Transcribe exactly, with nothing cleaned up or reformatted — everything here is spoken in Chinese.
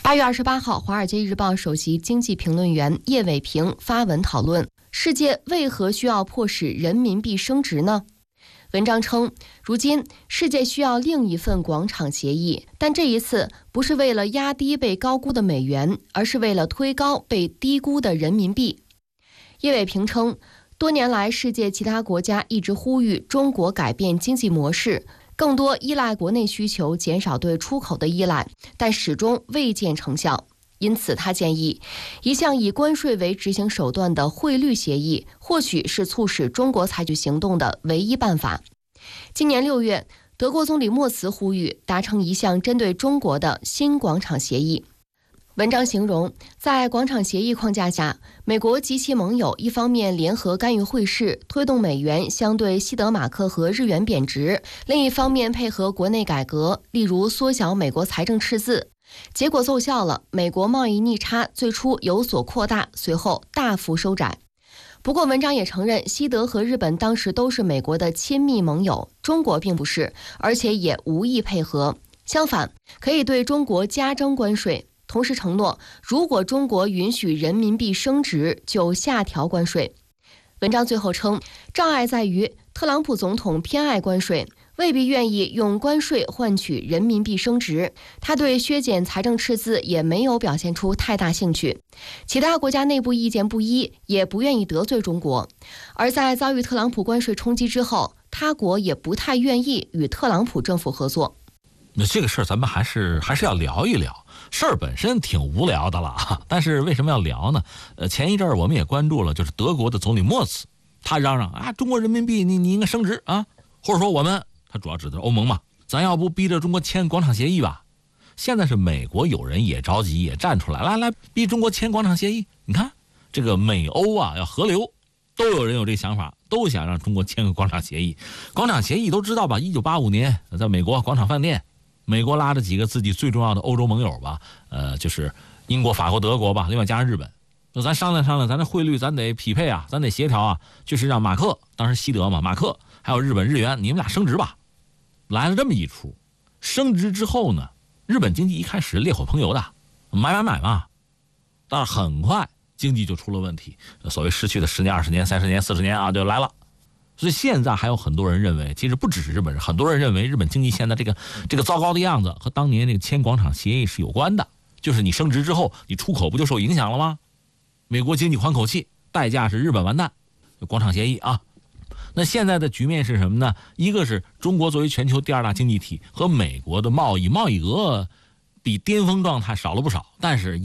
八月二十八号，《华尔街日报》首席经济评论员叶伟平发文讨论世界为何需要迫使人民币升值呢？文章称，如今世界需要另一份广场协议，但这一次不是为了压低被高估的美元，而是为了推高被低估的人民币。叶伟平称，多年来世界其他国家一直呼吁中国改变经济模式，更多依赖国内需求，减少对出口的依赖，但始终未见成效。因此他建议，一项以关税为执行手段的汇率协议或许是促使中国采取行动的唯一办法。今年六月，德国总理默茨呼吁达成一项针对中国的新广场协议。文章形容，在广场协议框架下，美国及其盟友一方面联合干预汇市，推动美元相对西德马克和日元贬值，另一方面配合国内改革，例如缩小美国财政赤字。结果奏效了，美国贸易逆差最初有所扩大，随后大幅收窄。不过文章也承认，西德和日本当时都是美国的亲密盟友，中国并不是，而且也无意配合。相反，可以对中国加征关税，同时承诺，如果中国允许人民币升值，就下调关税。文章最后称，障碍在于特朗普总统偏爱关税，未必愿意用关税换取人民币升值，他对削减财政赤字也没有表现出太大兴趣。其他国家内部意见不一，也不愿意得罪中国。而在遭遇特朗普关税冲击之后，他国也不太愿意与特朗普政府合作。 那这个事儿咱们还是还是要聊一聊，事儿本身挺无聊的了，但是为什么要聊呢？呃，前一阵儿我们也关注了，就是德国的总理默茨，他嚷嚷啊，中国人民币你你应该升值啊，或者说我们，他主要指的是欧盟嘛，咱要不逼着中国签广场协议吧？现在是美国有人也着急，也站出来，来来逼中国签广场协议。你看这个美欧啊要合流，都有人有这想法，都想让中国签个广场协议。广场协议都知道吧？一九八五年在美国广场饭店。美国拉着几个自己最重要的欧洲盟友吧，呃，就是英国、法国、德国吧，另外加上日本，那咱商量商量，咱这汇率咱得匹配啊，咱得协调啊，就是让马克，当时西德嘛，马克还有日本日元，你们俩升值吧。来了这么一出，升值之后呢，日本经济一开始烈火烹油的，买买买嘛，但是很快经济就出了问题，所谓失去的十年、二十年、三十年、四十年啊，就来了。所以现在还有很多人认为，其实不只是日本人，很多人认为日本经济现在这个这个糟糕的样子和当年那个签广场协议是有关的。就是你升值之后，你出口不就受影响了吗？美国经济缓口气，代价是日本完蛋。广场协议啊，那现在的局面是什么呢？一个是中国作为全球第二大经济体和美国的贸易贸易额比巅峰状态少了不少，但是